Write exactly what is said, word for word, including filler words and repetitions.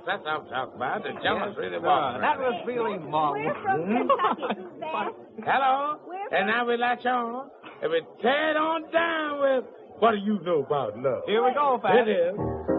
that's what I'm talking about. The jealous Yes, really sir. walking That around. was feeling mom. We're from Kentucky, Suzanne. Hello? We're And now we latch on, and we tear it on down with, what do you know about love? Here we go, Pat. It is.